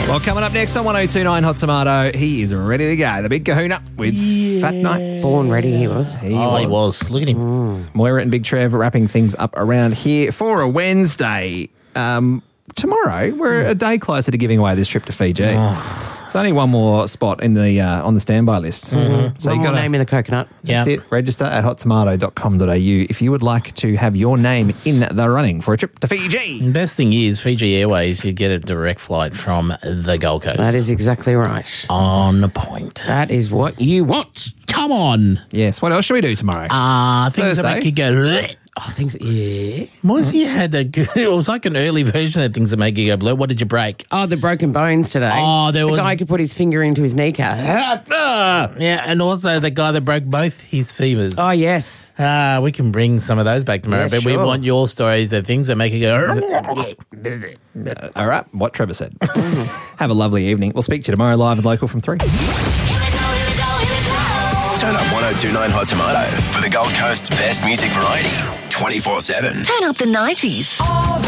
Well, coming up next on 1029 Hot Tomato, he is ready to go. The big kahuna with Fat Nights. Born ready he was. He was. Look at him. Moira and Big Trev wrapping things up around here for a Wednesday. Tomorrow, we're a day closer to giving away this trip to Fiji. There's only one more spot in the on the standby list. Mm-hmm. So One you more got name in the coconut. That's it. Register at hottomato.com.au if you would like to have your name in the running for a trip to Fiji. The best thing is Fiji Airways, you get a direct flight from the Gold Coast. That is exactly right. On point. That is what you want. Come on. Yes. What else should we do tomorrow? Things that make you go... Oh, things, yeah. Moisey had it was like an early version of things that make you go blue. What did you break? Oh, the broken bones today. Oh, there was... The guy could put his finger into his kneecap. Yeah, and also the guy that broke both his femurs. Oh, yes. We can bring some of those back tomorrow, Yeah, but we sure. want your stories, the things that make you go... All right, what Trevor said. Have a lovely evening. We'll speak to you tomorrow live and local from 3. Turn up 1029 Hot Tomato for the Gold Coast's best music variety 24/7. Turn up the 90s.